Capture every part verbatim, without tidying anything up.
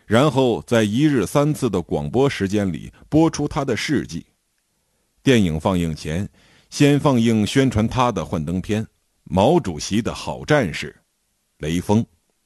然后在一日三次的广播时间里播出他的事迹。电影放映前，先放映宣传他的幻灯片《毛主席的好战士》雷锋。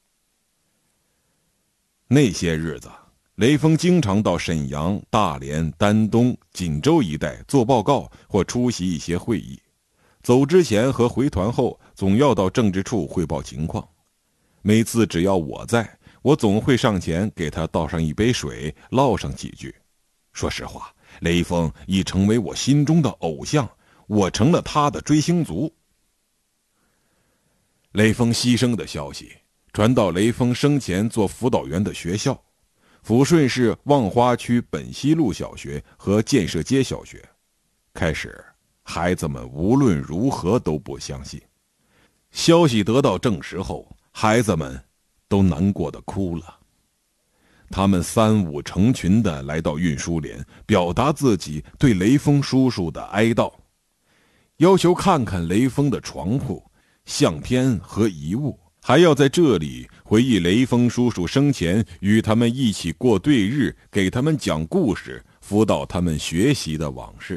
那些日子，雷锋经常到沈阳、大连、丹东、锦州一带做报告或出席一些会议。走之前和回团后，总要到政治处汇报情况。每次只要我在，我总会上前给他倒上一杯水，唠上几句。说实话，雷锋已成为我心中的偶像，我成了他的追星族。雷锋牺牲的消息传到雷锋生前做辅导员的学校，抚顺市望花区本溪路小学和建设街小学。开始，孩子们无论如何都不相信。消息得到证实后，孩子们都难过的哭了。他们三五成群的来到运输连，表达自己对雷锋叔叔的哀悼，要求看看雷锋的床铺、相片和遗物，还要在这里回忆雷锋叔叔生前与他们一起过对日，给他们讲故事，辅导他们学习的往事。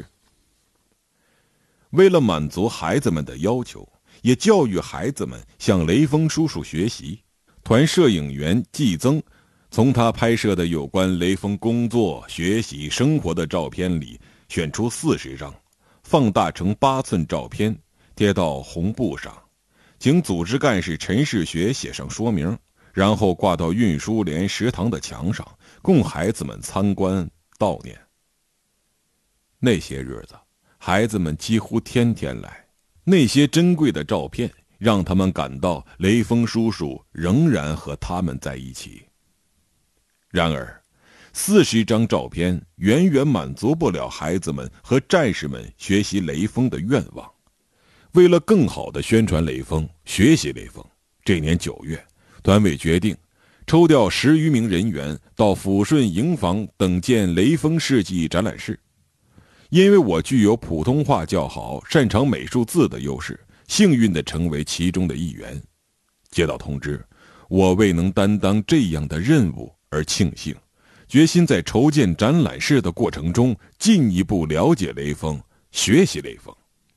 为了满足孩子们的要求，也教育孩子们向雷锋叔叔学习，团摄影员季增从他拍摄的有关雷锋工作、学习、生活的照片里选出四十张，放大成八寸照片，贴到红布上，请组织干事陈世学写上说明，然后挂到运输连食堂的墙上，供孩子们参观悼念。那些日子，孩子们几乎天天来，那些珍贵的照片让他们感到雷锋叔叔仍然和他们在一起。然而，四十张照片远远满足不了孩子们和战士们学习雷锋的愿望。为了更好地宣传雷锋、学习雷锋，这年九月，团委决定抽调十余名人员到抚顺营房等建雷锋事迹展览室。因为我具有普通话较好、擅长美术字的优势，幸运地成为其中的一员。接到通知，我未能担当这样的任务而庆幸，决心在筹建展览室的过程中进一步了解雷锋，学习雷锋。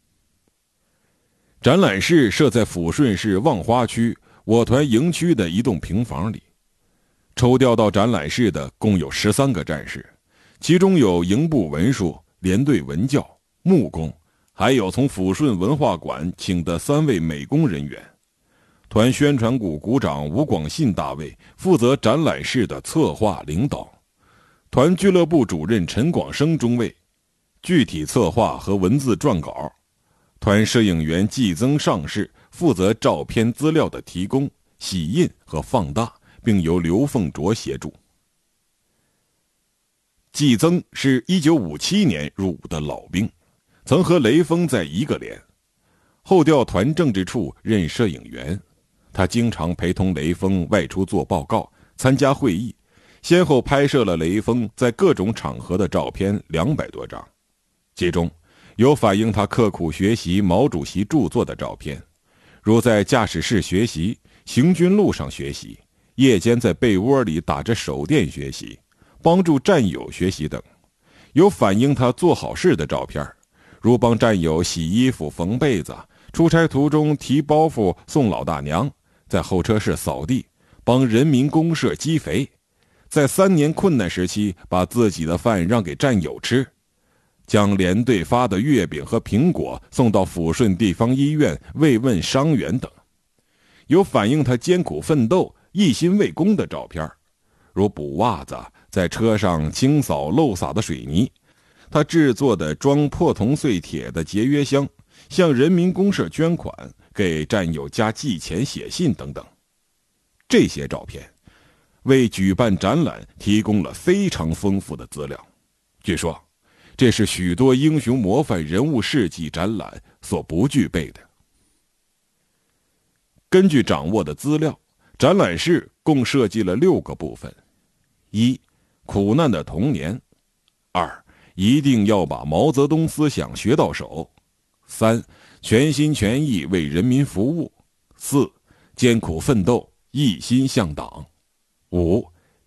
展览室设在抚顺市望花区我团营区的一栋平房里。抽调到展览室的共有十三个战士，其中有营部文书、连队文教、木工，还有从抚顺文化馆请的三位美工人员。团宣传股股长吴广信大尉负责展览室的策划领导，团俱乐部主任陈广生中尉具体策划和文字撰稿，团摄影员季增上士负责照片资料的提供、洗印和放大，并由刘凤卓协助。季增是一九五七年入伍的老兵，曾和雷锋在一个连，后调团政治处任摄影员。他经常陪同雷锋外出做报告、参加会议，先后拍摄了雷锋在各种场合的照片两百多张，其中有反映他刻苦学习毛主席著作的照片，如在驾驶室学习、行军路上学习、夜间在被窝里打着手电学习、帮助战友学习等；有反映他做好事的照片，如帮战友洗衣服、缝被子，出差途中提包袱送老大娘，在候车室扫地，帮人民公社积肥，在三年困难时期把自己的饭让给战友吃，将连队发的月饼和苹果送到抚顺地方医院慰问伤员等。有反映他艰苦奋斗、一心为公的照片，如补袜子，在车上清扫漏洒的水泥，他制作的装破铜碎铁的节约箱，向人民公社捐款，给战友家寄钱写信等等。这些照片为举办展览提供了非常丰富的资料，据说这是许多英雄模范人物事迹展览所不具备的。根据掌握的资料，展览室共设计了六个部分：一、苦难的童年；二、一定要把毛泽东思想学到手；三、全心全意为人民服务；四、艰苦奋斗，一心向党；五、